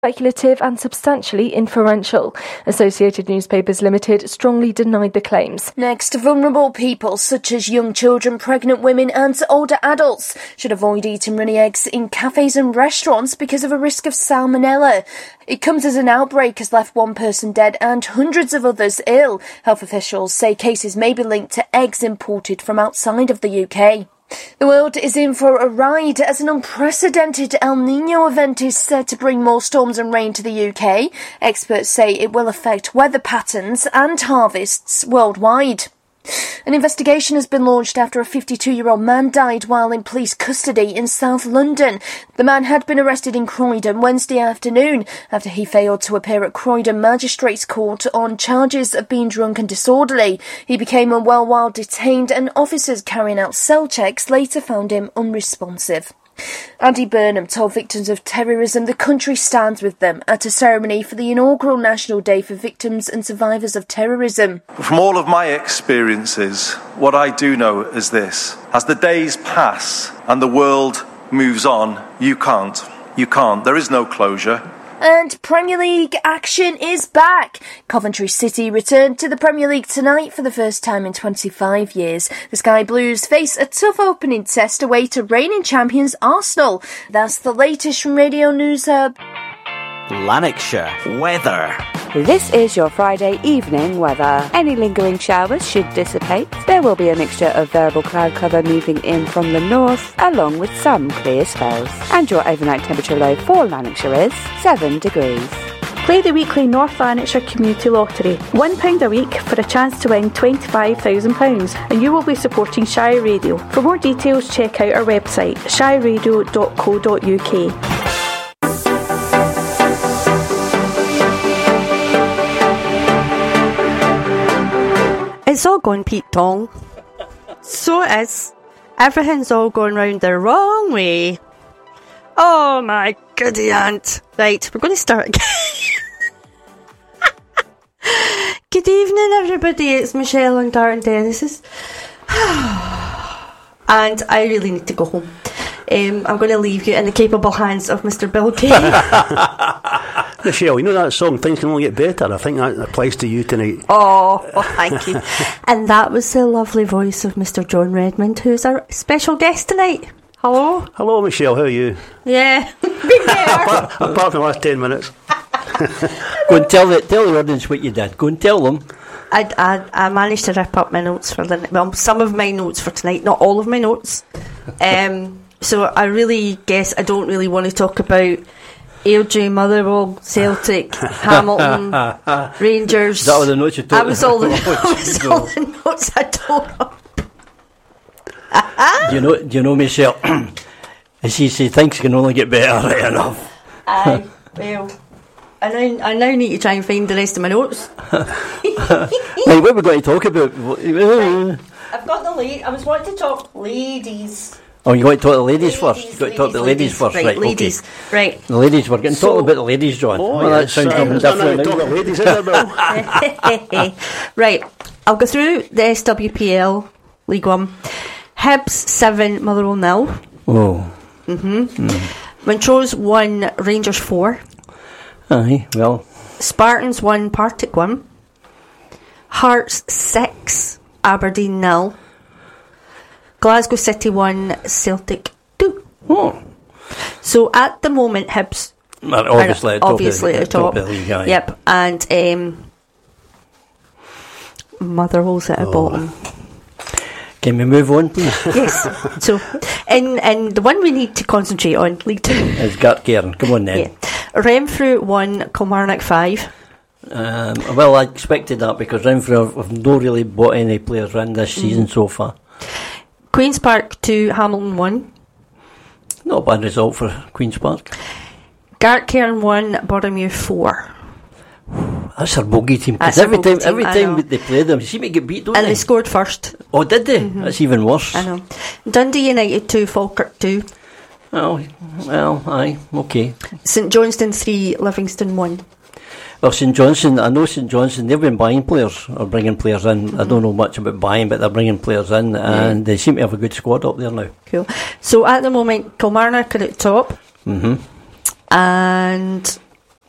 speculative and substantially inferential. Associated Newspapers Limited strongly denied the claims. Next, vulnerable people such as young children, pregnant women and older adults should avoid eating runny eggs in cafes and restaurants because of a risk of salmonella. It comes as an outbreak has left one person dead and hundreds of others ill. Health officials say cases may be linked to eggs imported from outside of the UK. The world is in for a ride as an unprecedented El Niño event is set to bring more storms and rain to the UK. Experts say it will affect weather patterns and harvests worldwide. An investigation has been launched after a 52-year-old man died while in police custody in South London. The man had been arrested in Croydon Wednesday afternoon after he failed to appear at Croydon Magistrates Court on charges of being drunk and disorderly. He became unwell while detained and officers carrying out cell checks later found him unresponsive. Andy Burnham told victims of terrorism the country stands with them at a ceremony for the inaugural National Day for Victims and Survivors of Terrorism. From all of my experiences, what I do know is this. As the days pass and the world moves on, you can't. There is no closure. And Premier League action is back. Coventry City returned to the Premier League tonight for the first time in 25 years. The Sky Blues face a tough opening test away to reigning champions Arsenal. That's the latest from Radio News Hub. Lanarkshire weather. This is your Friday evening weather. Any lingering showers should dissipate. There will be a mixture of variable cloud cover moving in from the north, along with some clear spells. And your overnight temperature low for Lanarkshire is 7 degrees. Play the weekly North Lanarkshire Community Lottery. £1 a week for a chance to win £25,000, and you will be supporting Shire Radio. For more details, check out our website, shireradio.co.uk. It's all going Pete Tong. So it is. Everything's all going round the wrong way. Oh my goody aunt. Right, we're going to start again. Good evening everybody, it's Michelle and Darren Dennis's. And I really need to go home. I'm going to leave you in the capable hands of Mr. Bill Kay. Michelle, you know that song, Things Can Only Get Better? I think that applies to you tonight. Oh, thank you. And that was the lovely voice of Mr. John Redmond, who's our special guest tonight. Hello? Hello, Michelle, how are you? Yeah, been there. Apart from the last 10 minutes. Go and tell the audience what you did. Go and tell them. I managed to rip up my notes for some of my notes for tonight, not all of my notes. So I really guess I don't really want to talk about Airdrie, Motherwell, Celtic, Hamilton, Rangers. That was the notes you took. That was all the notes I told up. Do you know, Michelle? As she said, things can only get better, right enough. Aye, well, I now need to try and find the rest of my notes. Right, what are we going to talk about? Right, I've got the I was wanting to talk ladies. Oh, you want to talk to the ladies first? You've got to talk to the ladies first, right? Ladies, okay. Right. The ladies, we're getting to talk about the ladies, John. Oh, that sounds something different. Talk about ladies, isn't it, Bill? Right, I'll go through the SWPL League One. Hibs 7, Motherwell 0. Oh. Montrose 1, Rangers 4. Aye, well. Spartans 1, Partick 1. Hearts 6, Aberdeen 0. Glasgow City 1, Celtic 2. Oh. So at the moment, Hibs obviously at the top. Of the league, aye. Yep, and Motherwell's at the bottom. Can we move on, please? Yes. So, and the one we need to concentrate on, League 2, is Gartcairn. Come on then. Yeah. Renfrew 1, Kilmarnock 5. Well, I expected that because Renfrew have not really bought any players in this season so far. Queen's Park 2, Hamilton 1. Not a bad result for Queen's Park. Gartcairn 1, Bournemouth 4. That's our bogey team. That's every bogey time they play them, they seem to get beat, don't they? And they scored first. Oh, did they? That's even worse. I know. Dundee United 2, Falkirk 2. Oh, well, aye, okay. St Johnstone 3, Livingston 1. Well, St Johnstone, I know St Johnstone, they've been buying players, or bringing players in. I don't know much about buying, but they're bringing players in, and they seem to have a good squad up there now. Cool. So at the moment, Kilmarnock are at top. And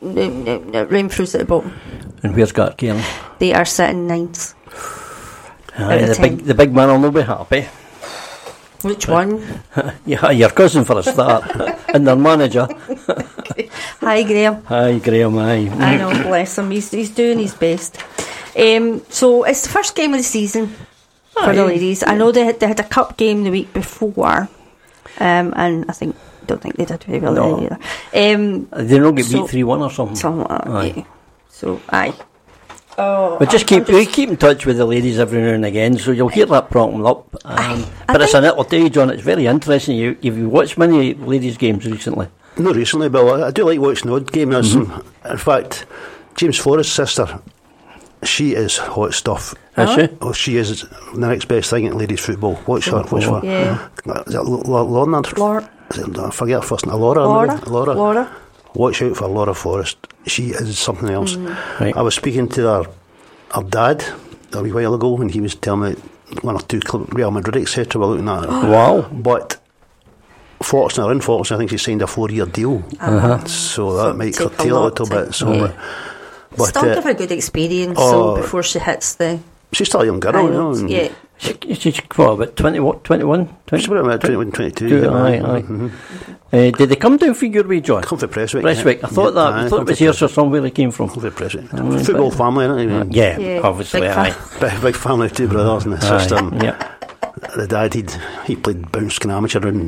Renfrew's at the bottom. And where's Gartcairn? They are sitting 9th. The big man will not be happy. Which one? Yeah, your cousin for a start. And their manager. Hi, Graham. Hi, Graham, aye. I know, bless him. He's doing his best. So it's the first game of the season for the ladies. I know they had a cup game the week before, and don't think they did very well either. They don't get beat 3-1 or something. Something like that. Aye. Yeah. So aye. Oh, but just keep in touch with the ladies every now and again, so you'll hear that prompting up. But I'll tell you, John, it's very interesting. Have you watched many ladies' games recently? Not recently, but I do like watching the odd game. In fact, James Forrest's sister, she is hot stuff. Is she? Oh, she is the next best thing in ladies' football. Watch her. Yeah. Is it Lorna? I forget her first name. Laura. Watch out for Laura Forrest. She is something else. Right. I was speaking to her dad a wee while ago, and he was telling me one or two Real Madrid, etc. were looking at it. Wow. But fortunately or unfortunately, I think she signed a 4-year deal. So that might curtail a little bit. So, but still give her a good experience before she hits the... She's still a young girl, you know. Yeah. She's about 21? She's about 21, 22. Aye. Did they come down for your way, John? Come for Prestwick. I thought it was here, so somewhere they came from. Come for Prestwick. Football family, isn't it? Yeah, obviously. Big family, 2 brothers and a sister. Yeah. The dad, he played bounce and amateur in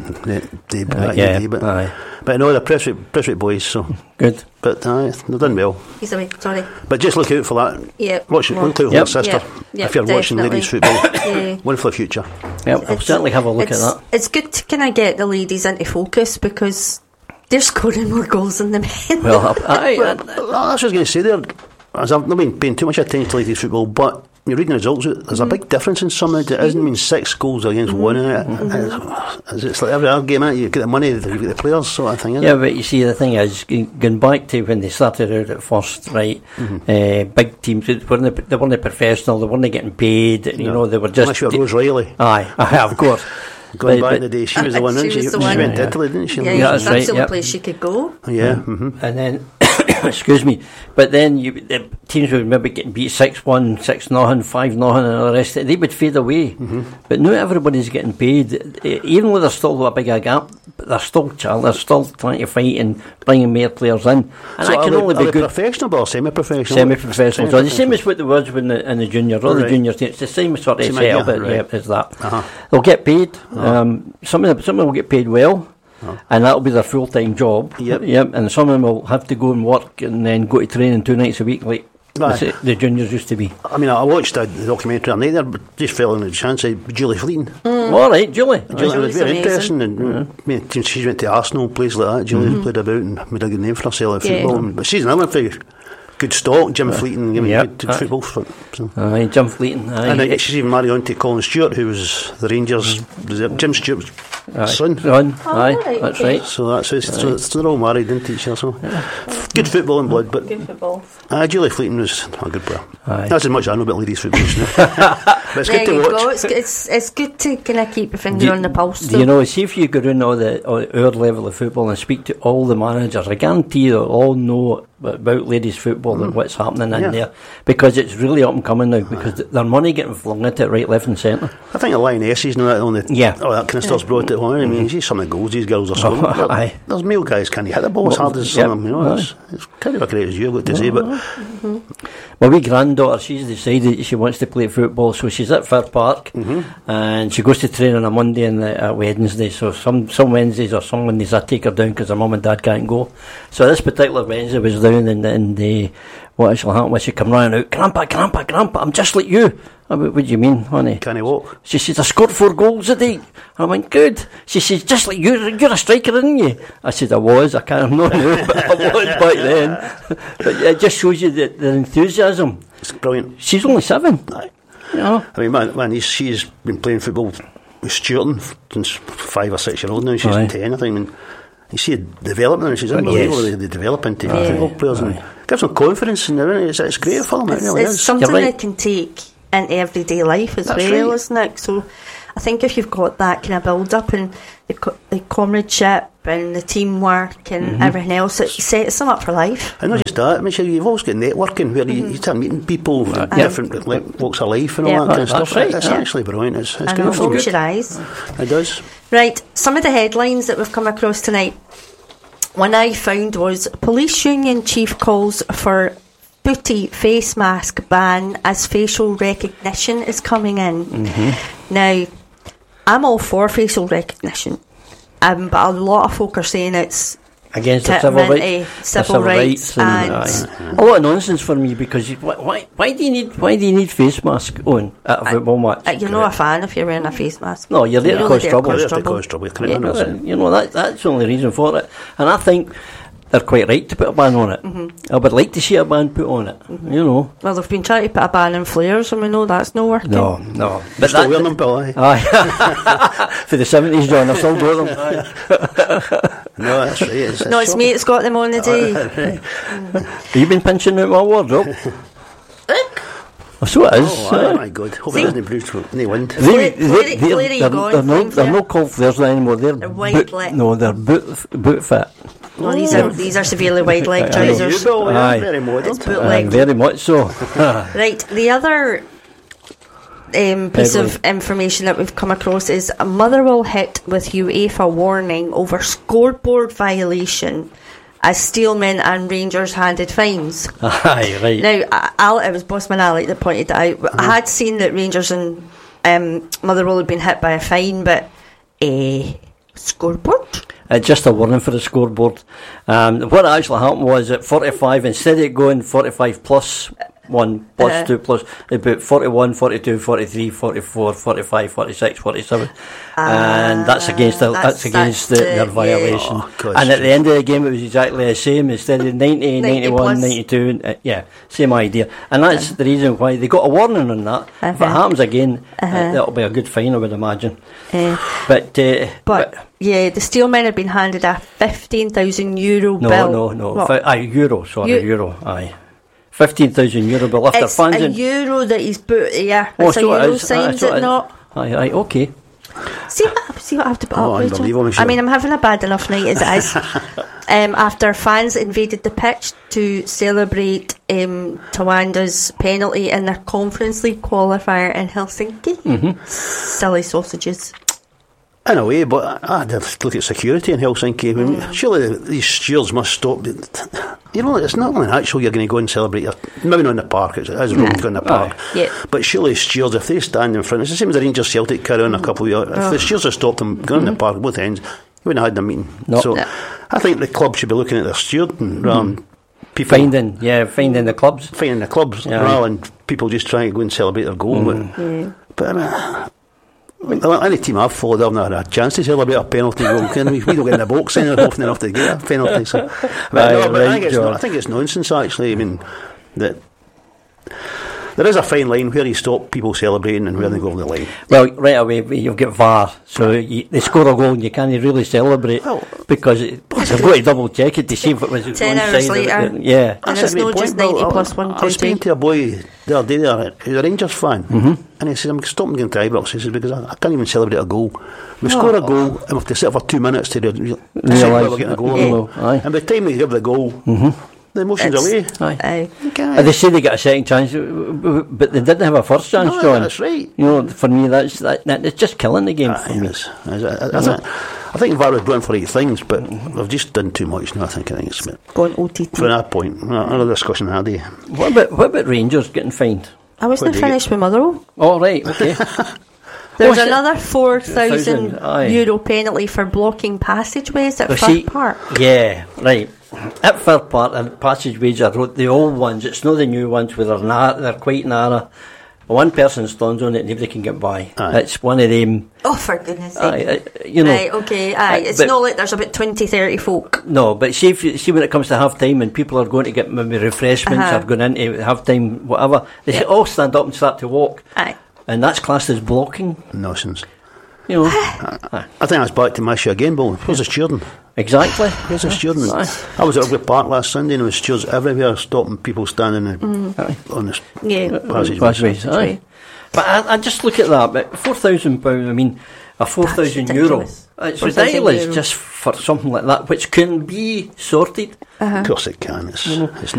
but no, the Prestwick boys, so good. But they've done well. He's away, sorry. But just look out for that. Yeah. Look out for that sister. Yep, if you're watching ladies football, one for the future. Yeah, I'll certainly have a look at that. It's good to kind of get the ladies into focus because they're scoring more goals than the men. Well, that's what I was going to say there. I've not been paying too much attention to ladies football, but you're reading the results, there's a big difference in some of it. It doesn't mean 6 goals against 1 in it. It's like every other game, you get the money, you get the players, sort of thing. But you see, the thing is, going back to when they started out at first, right? Big teams, they weren't professional, they weren't getting paid. You know, they were just. Unless you're Rose Riley. Aye, of course. Going back in the day, she was the one, she went to Italy, didn't she? Yeah, that's right, the only place she could go. Yeah. And then, excuse me, but then the teams would maybe getting beat 6-1, 6-0, 5-0 and all the rest. They would fade away. But now everybody's getting paid. Even though there's still a big gap, but they're still trying to fight and bringing more players in. And so that can only be good. Professional or semi-professional? Semi-professional. So the same as what there was in the juniors. All the juniors, it's the same sort of setup as that. They'll get paid. Some of them will get paid well. And that'll be their full-time job. Yep. And some of them will have to go and work and then go to training 2 nights a week like the juniors used to be. I mean, I watched the documentary on there, but just fell in the chance of Julie Fleeton. All right, Julie. Julie was very interesting. And she went to Arsenal, places like that. Julie played about and made a good name for herself in football. But she's another figure. Good stock, Jim Fleeton, good football. Aye, Jim Fleeton. And she's even married on to Colin Stewart, who was the Rangers, Jim Stewart's son. Aye, that's right. So they're all married into each other. So good football in blood, but good football. Julie Fleeton was a good player. Aye. That's as much as I know about ladies football. But it's good to watch. It's good to kind of keep your finger on the pulse. You know, see if you go in our level of football and speak to all the managers, I guarantee they'll all know about ladies football and what's happening in there, because it's really up and coming now, because their money getting flung at it right, left and centre. I think the Lionesses now on that kind of stuff's brought it home. I mean, see some of the goals these girls are scoring. There's male guys can't hit the ball as hard as some of them. You know, it's kind of a great as you've got to say, but my wee granddaughter, she's decided she wants to play football, so she's at Fir Park and she goes to train on a Monday and a Wednesday. So some Wednesdays or some Mondays I take her down because her mum and dad can't go. So this particular Wednesday was down and what actually happened was she come running out, Grandpa, I'm just like you. I went, what do you mean, honey? Can he walk? She says, I scored 4 goals a day. I went, good. She says, just like you, you're a striker, aren't you? I said, I was. I can't, I'm not now, but I was back then. But it just shows you the enthusiasm. It's brilliant. She's only 7. You know? I mean, she's been playing football with Stuart since 5 or 6 years old now. She's 10, I think. And you see the development, and she's unbelievable. They develop into football players and gives them confidence, and it's great for them. It really is. Something that can take into everyday life as That's well, right. isn't it? So I think if you've got that kind of build-up and the comradeship and the teamwork and everything else, it sets them up for life. And not just that, I mean, sure, you've also got networking where you start meeting people from different walks of life and all that kind of that's stuff. right, It's actually brilliant. It's And good. it opens your eyes. It does. Right, some of the headlines that we've come across tonight. One I found was Police Union Chief calls for booty face mask ban as facial recognition is coming in. Now, I'm all for facial recognition, but a lot of folk are saying it's against the civil rights and a lot of nonsense for me, because why do you need face mask on at a football match? You're not a fan if you're wearing a face mask. No, you're there to cause trouble. There to cause trouble. You know, that's the only reason for it, and I think they're quite right to put a ban on it. I would like to see a ban put on it. You know. Well, they've been trying to put a ban on flares, and we know that's not working. No. But still wearing them, Bill, Aye. For the 70s, John, I've still got them. No, that's right. It's me that's got them on the day. Have you been pinching out my wardrobe? So it is. Oh my God. Hope it doesn't bruise from any wind. They're no called flares anymore. They're wide leg. No, they're boot fit. No, these are severely wide leg trousers. Very modern. It's bootleg. Very much so. Right, the other piece of information that we've come across is a Motherwell hit with UEFA warning over scoreboard violation as Steelmen and Rangers handed fines. Aye, right. Now, it was Bossman Alec that pointed that out. I had seen that Rangers and Motherwell had been hit by a fine, but scoreboard? Just a warning for the scoreboard. What actually happened was at 45, instead of it going 45 plus 1 plus 2 plus, they put 41, 42, 43, 44, 45, 46, 47, and that's against their violation. And at the end of the game, it was exactly the same. Instead of 90, 91, plus. 92, same idea. And that's the reason why they got a warning on that. If it happens again, that'll be a good fine, I would imagine. But the Steelmen had been handed a €15,000 bill. Euro, aye. €15,000 bill after fans. It's a euro that he's put here. It's a euro signs it not. Aye, okay. See what I have to put up, unbelievable. I mean, I'm having a bad enough night as it is. After fans invaded the pitch to celebrate Tawanda's penalty in their Conference League qualifier in Helsinki. Silly sausages. In a way, but I'd have to look at security in Helsinki. I mean, surely these stewards must stop. You know, it's not only natural you're going to go and celebrate. Maybe not in the park, it's wrong to go in the park. But surely stewards, if they stand in front, it's the same as the Rangers Celtic carry on a couple of years. If the stewards had stopped them going in the park at both ends, you wouldn't have had a meeting. So I think the club should be looking at their steward and people finding the clubs. Finding the clubs rather than people just trying to go and celebrate their goal. But I mean, any team I've followed, I've not had a chance to celebrate a penalty goal. We don't get in the box often enough to get a penalty. So. I think it's nonsense, actually. I mean, that there is a fine line where you stop people celebrating and where they go over the line. Well, right away you've got VAR, so they score a goal and you can't really celebrate because they've got to double check it to see if it was 10 hours later. And it's not just 90 plus 1. I was speaking to a boy the other day who's a Rangers fan, and he says, I'm stopping going to Ibrox. He says, because I can't even celebrate a goal. We score a goal and we have to sit for 2 minutes to realise we're getting a goal. And by the time we give the goal, the emotion's away. They say they get a second chance, but they didn't have a first chance, John. That's right. You know, for me, it's just killing the game for me. I think VAR was brought in for 8 things, but we've just done too much now. I think it's going OTT. For that point, another discussion had he. What about Rangers getting fined? I wasn't finished with Motherwell. Oh, right, okay. There's another €4,000 penalty for blocking passageways at Firth Park. Yeah, right. At Firth Park, the passageways are the old ones. It's not the new ones where they're quite narrow. One person stands on it and nobody can get by. It's one of them. Oh, for goodness sake. It's not like there's about 20-30 folk. No, but see when it comes to half time and people are going to get maybe refreshments or going into half time, whatever, they all stand up and start to walk. And that's classed as blocking. Nonsense. You know, I think that's back to my issue again, Bill. Where's the stewarding? Exactly. Where's the stewarding? I was at Rugby Park last Sunday and there was stewards everywhere stopping people standing on the passageways. But I just look at that. But £4,000. I mean, a €4,000. It's ridiculous €4,000 just for something like that, which can be sorted. Of course it can. It's